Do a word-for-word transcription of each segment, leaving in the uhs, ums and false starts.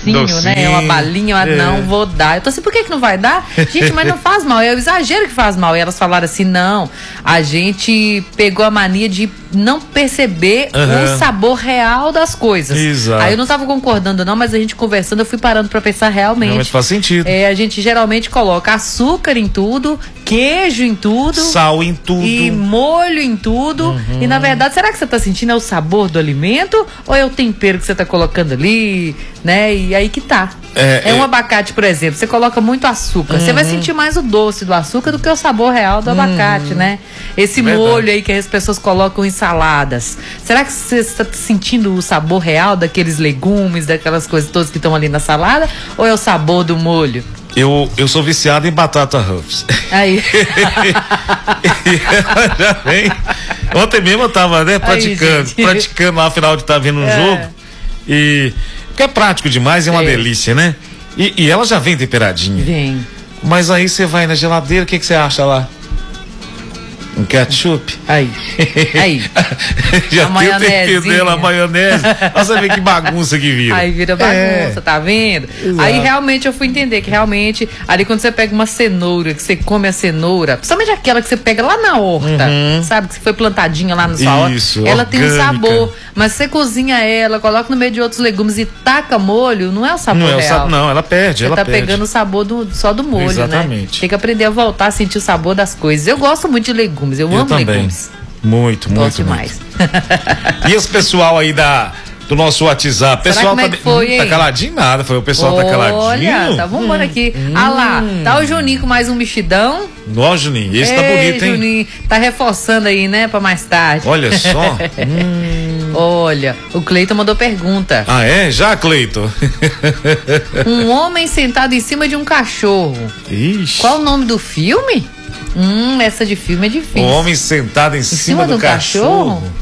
docinho, docinho, né? Uma balinha, mas é. não vou dar. Eu tô assim, por que que não vai dar? Gente, mas não faz mal, é o exagero que faz mal. E elas falaram assim, não, a gente pegou a mania de não perceber Uhum. o sabor real das coisas. Exato. Aí eu não tava concordando não, mas a gente conversando, eu fui parando pra pensar realmente. Realmente faz sentido. É, a gente geralmente coloca açúcar em tudo, queijo em tudo. Sal em tudo. E molho em tudo. Uhum. E na verdade, será que você tá sentindo é o sabor do alimento ou é o tempero que você tá colocando ali, né? E aí que tá. É, É, um é- abacate, por exemplo, você coloca muito açúcar, você vai sentir mais o doce do açúcar do que o sabor real do abacate, né? Esse Verdade. molho aí que as pessoas colocam em saladas. Será que você está sentindo o sabor real daqueles legumes, daquelas coisas todas que estão ali na salada? Ou é o sabor do molho? Eu, eu sou viciado em batata Ruffs. Aí. Já vem. Ontem mesmo eu tava, né, praticando, gente. praticando lá, afinal de estar vendo um É. jogo. E porque é prático demais, é uma É. delícia, né? E, e ela já vem temperadinha. Vem. Mas aí você vai na geladeira, o que que você acha lá? Um ketchup? Aí. Aí. Já A tem o tempero maionezinha. dela, a maionese. Olha você ver que bagunça que vira. Aí vira bagunça, É. tá vendo? Exato. Aí realmente eu fui entender que realmente, ali quando você pega uma cenoura, que você come a cenoura, principalmente aquela que você pega lá na horta, sabe? Que foi plantadinha lá na sua horta, Isso, ela tem um orgânica. sabor, mas você cozinha ela, coloca no meio de outros legumes e taca molho, não é o sabor Não é o real. sabor, não, ela perde, Você ela tá perde. pegando o sabor do, só do molho, né? Exatamente. Tem que aprender a voltar a sentir o sabor das coisas. Eu gosto muito de legumes, eu, Eu amo também. legumes. Muito, muito, Gosto muito. demais. E esse pessoal aí da, do nosso WhatsApp, Será pessoal como é tá, que foi, hum, tá hein? caladinho nada, foi o pessoal tá caladinho. Olha, tá bombando aqui. Ah lá, tá o Juninho com mais um mexidão. Ó, Juninho, esse tá Ei, bonito, hein? Juninho, tá reforçando aí, né, pra mais tarde. Olha só. Hum. Olha, o Cleiton mandou pergunta. Ah, é? Já, Cleito? Um homem sentado em cima de um cachorro. Ixi. Qual o nome do filme? Hum, essa de filme é difícil. Um homem sentado em, cima, cima do, do cachorro? cachorro?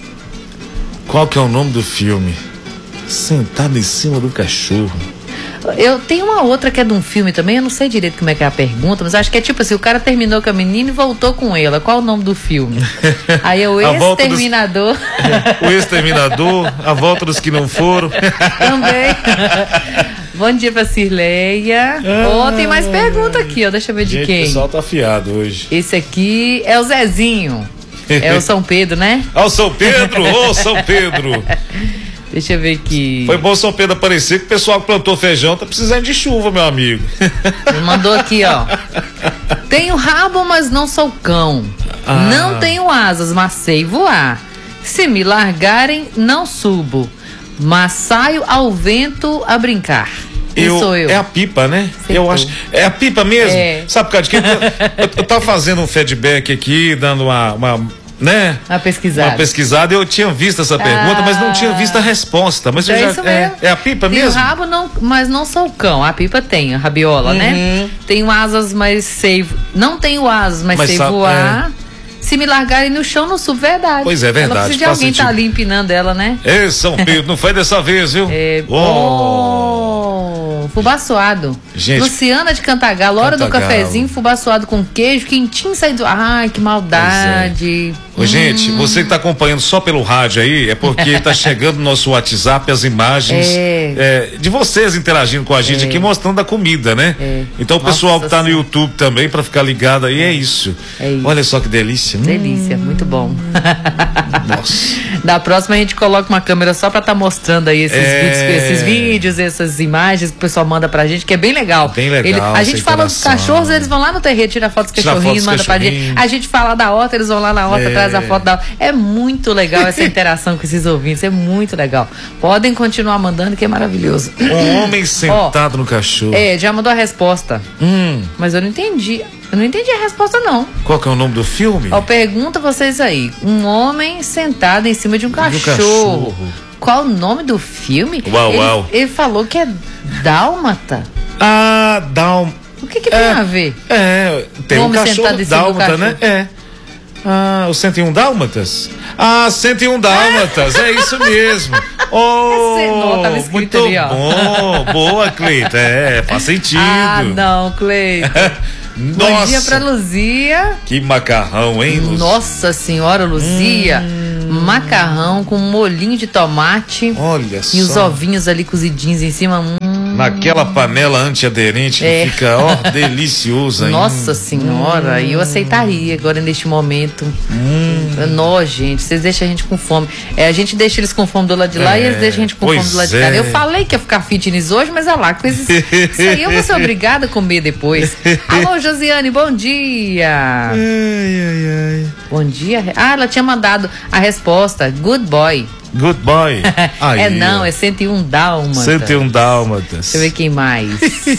Qual que é o nome do filme? Sentado em cima do cachorro. Eu tenho uma outra que é de um filme também, eu não sei direito como é que é a pergunta, mas acho que é tipo assim, o cara terminou com a menina e voltou com ela. Qual o nome do filme? Aí é o A volta dos- Exterminador. O Exterminador, A Volta dos que não foram. Também. Bom dia pra Cirleia. Ó, tem mais pergunta aqui, ó. Deixa eu ver de Gente, o quem. pessoal tá afiado hoje. Esse aqui é o Zezinho. É o São Pedro, né? Ó, São Pedro, ô São Pedro. Deixa eu ver aqui. Foi bom São Pedro aparecer que o pessoal que plantou feijão tá precisando de chuva, meu amigo. Ele mandou aqui, ó. Tenho rabo, mas não sou cão. Ah. Não tenho asas, mas sei voar. Se me largarem, não subo, mas saio ao vento a brincar. Quem Eu, sou eu? É a pipa, né? Acertou. Eu acho. É a pipa mesmo? É. Sabe por causa de quê? Eu, eu, eu tava fazendo um feedback aqui, dando uma. uma né? Uma pesquisada. Uma pesquisada, eu tinha visto essa pergunta, mas não tinha visto a resposta. Mas eu É já, isso é, mesmo. é a pipa Tenho mesmo? rabo, não, mas não sou cão. A pipa tem, a rabiola, né? Uhum. Tenho asas, mas sei. Não tenho asas, mas, Mas sei sabe- voar. Se me largarem no chão, não subo, verdade. Pois é, verdade, Ela precisa de faz alguém sentido. tá ali empinando ela, né? Ei, São Pedro, não foi dessa vez, viu? É. Oh. Oh, fubá suado. Gente. Luciana de Cantagalo, hora do Cantagalo. cafezinho, fubá suado com queijo, quentinho saindo. Ai, que maldade. Ô, gente, você que tá acompanhando só pelo rádio aí, é porque tá chegando no nosso WhatsApp as imagens É. é, de vocês interagindo com a gente aqui, mostrando a comida, né? É. Então o pessoal Nossa que tá no Senhora. YouTube também, pra ficar ligado aí, é isso. É isso. Olha só que delícia. Hum, Delícia, muito bom. nossa. Da próxima a gente coloca uma câmera só pra estar mostrando aí esses, É. vídeos, esses vídeos, essas imagens que o pessoal manda pra gente, que é bem legal. Bem legal Ele- a essa gente fala dos interação. cachorros, eles vão lá no terreiro, tira foto dos Tira foto cachorrinhos, dos manda pra cachorrinhos. gente. A gente fala da horta, eles vão lá na horta, É. traz a foto da horta. É muito legal essa interação com esses ouvintes, é muito legal. Podem continuar mandando, que é maravilhoso. Um homem sentado no cachorro. É, já mandou a resposta, Hum, mas eu não entendi. Eu não entendi a resposta, não. qual que é o nome do filme? Ó, pergunta vocês aí. Um homem sentado em cima de um cachorro. cachorro. Qual o nome do filme? Uau, ele, uau. ele falou que é Dálmata. Ah, dá um. O que que tem É. a ver? É, tem um Homem cachorro sentado em cima do dálmata, né? cachorro. É. Ah, o cento e um Dálmatas? Ah, cento e um Dálmatas, é isso mesmo. Oh, Esse não, tava escrito muito ali, ó. bom. Boa, Cleita. É, faz sentido. Ah, não, Cleiton. Bom dia pra Nossa, Luzia. que macarrão, hein, Luz? Nossa senhora, Luzia. Hum. Macarrão com molhinho de tomate. Olha só. E os ovinhos ali cozidinhos em cima. Hum. naquela panela antiaderente É. que fica, ó, delicioso ainda. Nossa senhora, eu aceitaria agora neste momento. Hum. Nó, gente, vocês deixam a gente com fome. É, a gente deixa eles com fome do lado de lá É, e eles deixam a gente com pois fome do lado de é. cá. Eu falei que ia ficar fitness hoje, mas olha lá, coisas. Isso aí eu vou ser obrigada a comer depois. Alô, Josiane, bom dia. Ai, ai, ai. Bom dia. Ah, ela tinha mandado a resposta. Good boy. Good boy. Aí, é não, ó. é cento e um dálmatas. cento e um dálmatas. Deixa eu ver quem mais.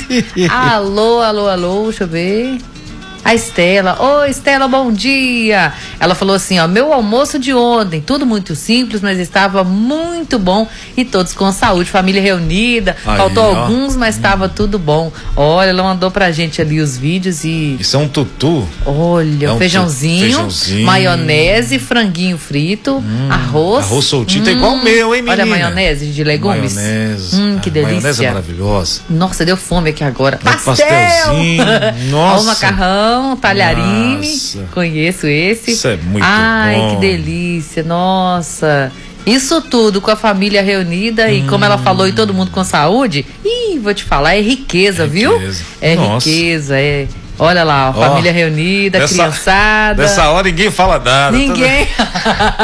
alô, alô, alô, deixa eu ver. A Estela. Oi, Estela, bom dia. Ela falou assim, ó, meu almoço de ontem, tudo muito simples, mas estava muito bom e todos com saúde, família reunida. Aí, Faltou ó. alguns, mas estava tudo bom. Olha, ela mandou pra gente ali os vídeos e... Isso é um tutu. Olha, É um feijãozinho, feijãozinho. maionese, franguinho frito, arroz. Arroz soltinho, tá igual o meu, hein, menina? Olha a maionese de legumes. Maionese. Hum, que A delícia. Maionese é maravilhosa. Nossa, deu fome aqui agora. É pastelzinho. Nossa. Ó, o macarrão, talharine. Nossa. Conheço esse. Isso é muito Ai, bom. que delícia. Nossa. Isso tudo com a família reunida e como ela falou, e todo mundo com saúde. Ih, vou te falar, é riqueza, viu? Riqueza. É Nossa. riqueza, é. Olha lá, ó, Ó, família reunida, dessa- criançada. Nessa hora ninguém fala nada. Ninguém. Tudo-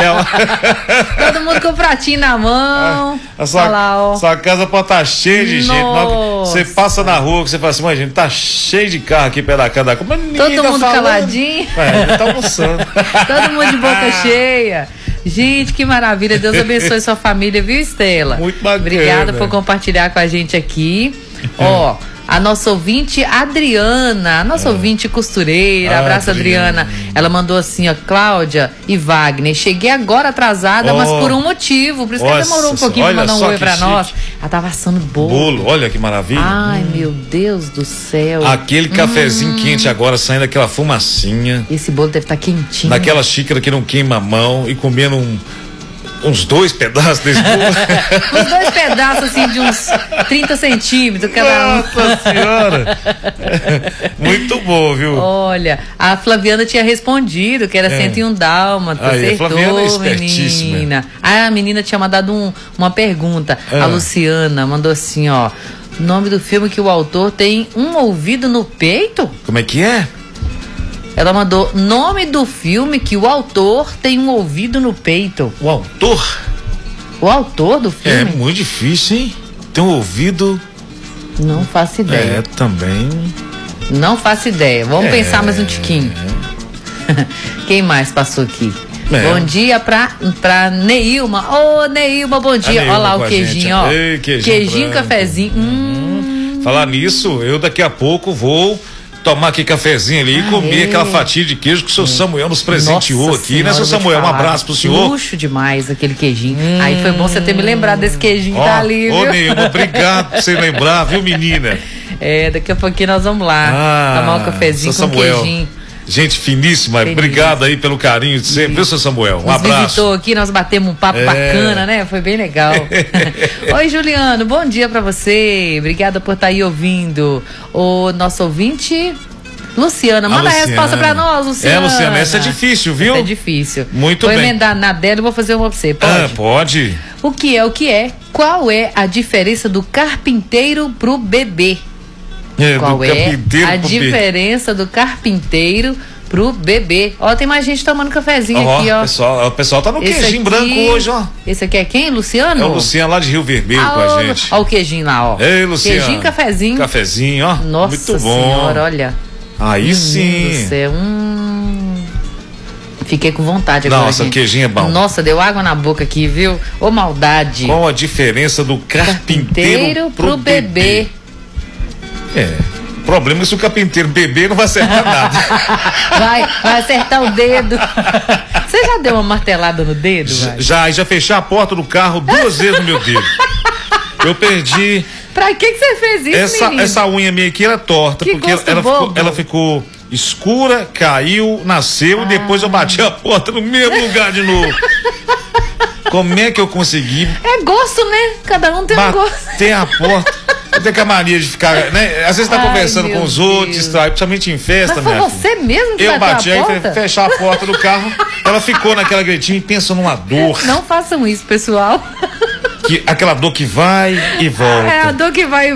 É, Todo mundo com o pratinho na mão. a sua, Olha lá, ó. sua casa pode estar cheia de gente. Na hora que Nossa. Você passa na rua, que você fala assim, mas gente, tá cheio de carro aqui perto da casa da mas ninguém Todo tá mundo falando. caladinho. É, ele tá almoçando. Todo mundo de boca cheia. Gente, que maravilha. Deus abençoe sua família, viu, Estela? Muito bacana. Obrigada por compartilhar com a gente aqui. Ó, a nossa ouvinte Adriana, a nossa ouvinte costureira, Ah, abraço Adriana. Adriana. Ela mandou assim, ó, Cláudia e Wagner, cheguei agora atrasada, Oh. mas por um motivo, por isso que ela Nossa, demorou um pouquinho pra olha mandar um só oi que pra chique. nós. Ela tava assando bolo. Bolo, olha que maravilha. Ai, meu Deus do céu. Aquele cafezinho quente agora, saindo daquela fumacinha, Esse bolo deve estar quentinho. daquela xícara que não queima a mão e comendo um- uns dois pedaços desse bolo. Uns dois pedaços assim de uns trinta centímetros cada um. Nossa senhora! Muito bom, viu? Olha, a Flaviana tinha respondido que era É. cento e um dálmatas. Aí, a Acertou, Flaviana é espertíssima. menina. Ah, a menina tinha mandado um- uma pergunta. Ah. A Luciana mandou assim, ó. Nome do filme que o autor tem um ouvido no peito? Como é que é? Ela mandou nome do filme que o autor tem um ouvido no peito. O autor? O autor do É filme? muito difícil, hein? Tem um ouvido. Não faço ideia. É, também. Não faço ideia. Vamos É. pensar mais um tiquinho. Quem mais passou aqui? É. Bom dia pra, pra Neilma. Ô, Neilma, bom dia. Neilma Olha lá com o a queijinho, gente. ó. Ei, queijinho queijinho, branco. cafezinho. Hum. Falar nisso, eu daqui a pouco vou tomar aqui cafezinho ali e Ah, comer é? aquela fatia de queijo que o seu Samuel nos presenteou Nossa aqui, né, Senhora, seu eu vou te Samuel? Um falar, abraço pro senhor. Luxo demais aquele queijinho. Aí foi bom você ter me lembrado desse queijinho que tá ali, Ô, viu? Neilma, obrigado por você lembrar, viu, menina? É, daqui a pouquinho nós vamos lá Ah, tomar um cafezinho seu com Samuel. queijinho. Gente finíssima, Feliz. obrigado aí pelo carinho de sempre, viu, seu Samuel? Um Nos abraço. visitou aqui, nós batemos um papo É. bacana, né? Foi bem legal. Oi, Juliano, bom dia pra você. Obrigada por estar aí ouvindo. O nosso ouvinte, Luciana, manda a, Luciana. resposta pra nós, Luciana. É, Luciana, essa é difícil, viu? Essa é difícil. Muito vou bem. Vou emendar na dela e vou fazer uma pra você, pode? Ah, pode. O que é o que é? Qual é a diferença do carpinteiro pro bebê? É, Qual do é carpinteiro a pro bebê. diferença do carpinteiro pro bebê? Ó, tem mais gente tomando cafezinho Ó, aqui, ó. Pessoal, o pessoal tá no Esse queijinho aqui- branco hoje, ó. Esse aqui é quem? Luciano? É o Luciano lá de Rio Vermelho Ah, com a gente. Ó o queijinho lá, ó. Ei, Luciano. Queijinho, cafezinho. Cafezinho, ó. Nossa Muito bom. senhora, olha. Aí Menino sim. do céu, hum. Fiquei com vontade agora, Nossa, gente. queijinho é bom. Nossa, deu água na boca aqui, viu? Ô, maldade. Qual a diferença do carpinteiro, Carpinteiro pro bebê. É. O problema é que se o carpinteiro beber não vai acertar nada. Vai, vai acertar o dedo. Você já deu uma martelada no dedo, vai? já, já fechei a porta do carro duas vezes no meu dedo. Eu perdi. Pra que que você fez isso, Essa, menino? essa unha minha aqui era torta, Que porque gosto ela ficou, bobo. ela ficou escura, caiu, nasceu e depois eu bati a porta no mesmo lugar de novo. Como é que eu consegui É gosto, né? Cada um tem um gosto. bater a porta? Eu tenho que a mania de ficar, né? Às vezes tá Ai, conversando meu com os outros, Deus. distrai, principalmente em festa, Mas foi minha você filha. mesmo que Eu bateu bati a aí, porta? falei, fechar a porta do carro. Ela ficou naquela gritinha e pensa numa dor. Não façam isso, pessoal. Que, aquela dor que vai e volta. É a dor que vai